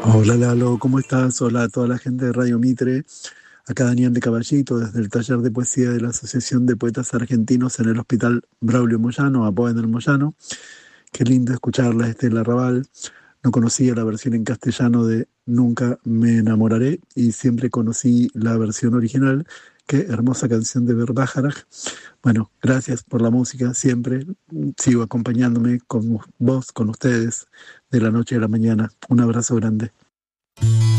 Hola Lalo, ¿cómo estás? Hola a toda la gente de Radio Mitre. Acá Daniel de Caballito, desde el taller de poesía de la Asociación de Poetas Argentinos en el Hospital Braulio Moyano, a en el Moyano. Qué lindo escucharla este Larrabal. No conocía la versión en castellano de Nunca me enamoraré y siempre conocí la versión original. Qué hermosa canción de Berbájaraj. Bueno, gracias por la música siempre. Sigo acompañándome con vos, con ustedes, de la noche a la mañana. Un abrazo grande.